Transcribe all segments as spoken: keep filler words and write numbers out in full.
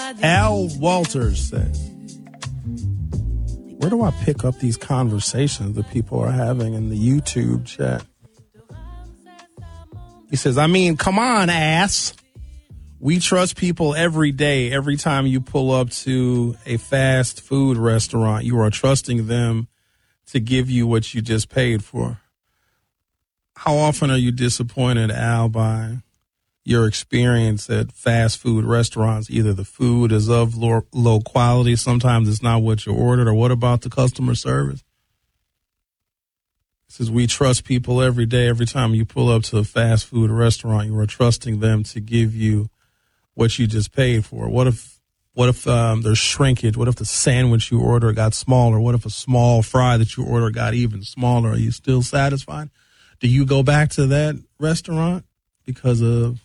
Al Walters says, where do I pick up these conversations that people are having in the YouTube chat? He says, I mean, come on, ass. We trust people every day. Every time you pull up to a fast food restaurant, you are trusting them to give you what you just paid for. How often are you disappointed, Al, by your experience at fast food restaurants? Either the food is of low, low quality, sometimes it's not what you ordered, or what about the customer service? It says, we trust people every day. Every time you pull up to a fast food restaurant, you are trusting them to give you what you just paid for. What if what if um, there's shrinkage? What if the sandwich you order got smaller? What if a small fry that you order got even smaller? Are you still satisfied? Do you go back to that restaurant because of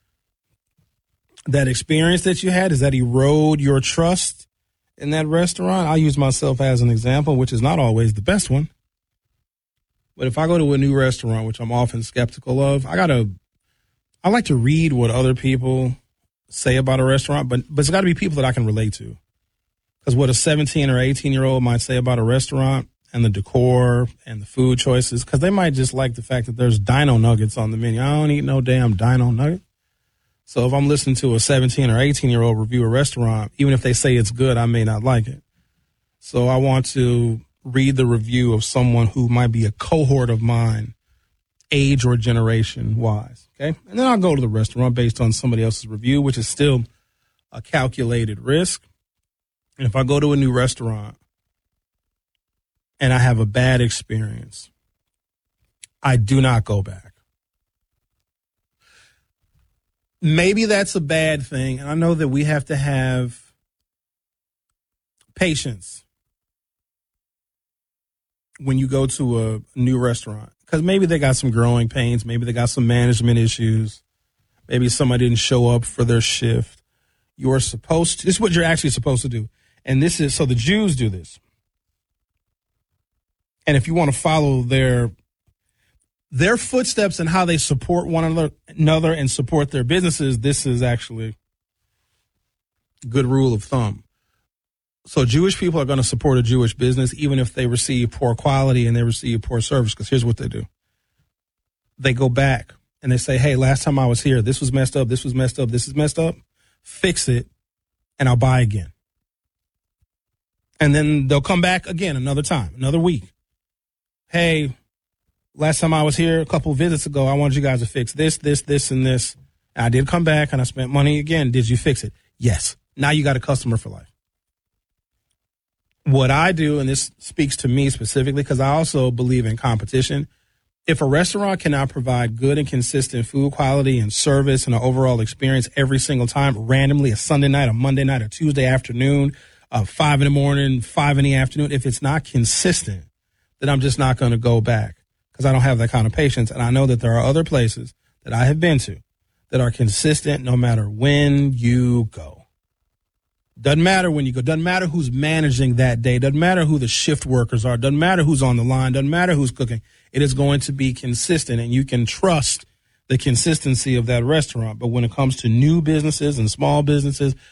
that experience that you had? Does that erode your trust in that restaurant? I'll use myself as an example, which is not always the best one. But if I go to a new restaurant, which I'm often skeptical of, I gotta, I like to read what other people say about a restaurant, but, but it's got to be people that I can relate to. Because what a seventeen or eighteen year old might say about a restaurant and the decor and the food choices, because they might just like the fact that there's dino nuggets on the menu. I don't eat no damn dino nugget. So if I'm listening to a seventeen or eighteen year old review a restaurant, even if they say it's good, I may not like it. So I want to read the review of someone who might be a cohort of mine, age or generation wise. Okay. And then I'll go to the restaurant based on somebody else's review, which is still a calculated risk. And if I go to a new restaurant and I have a bad experience, I do not go back. Maybe that's a bad thing. And I know that we have to have patience when you go to a new restaurant, because maybe they got some growing pains. Maybe they got some management issues. Maybe somebody didn't show up for their shift. You're supposed to, this is what you're actually supposed to do. And this is, so the Jews do this. And if you want to follow their their footsteps and how they support one another, another and support their businesses, this is actually a good rule of thumb. So Jewish people are going to support a Jewish business even if they receive poor quality and they receive poor service, because here's what they do. They go back and they say, hey, last time I was here, this was messed up, this was messed up, this is messed up. Fix it, and I'll buy again. And then they'll come back again another time, another week. Hey, last time I was here a couple of visits ago, I wanted you guys to fix this, this, this, and this. And I did come back and I spent money again. Did you fix it? Yes. Now you got a customer for life. What I do, and this speaks to me specifically because I also believe in competition. If a restaurant cannot provide good and consistent food quality and service and an overall experience every single time, randomly, a Sunday night, a Monday night, a Tuesday afternoon, uh, five in the morning, five in the afternoon, if it's not consistent, then I'm just not going to go back because I don't have that kind of patience. And I know that there are other places that I have been to that are consistent no matter when you go. Doesn't matter when you go. Doesn't matter who's managing that day. Doesn't matter who the shift workers are. Doesn't matter who's on the line. Doesn't matter who's cooking. It is going to be consistent, and you can trust the consistency of that restaurant. But when it comes to new businesses and small businesses,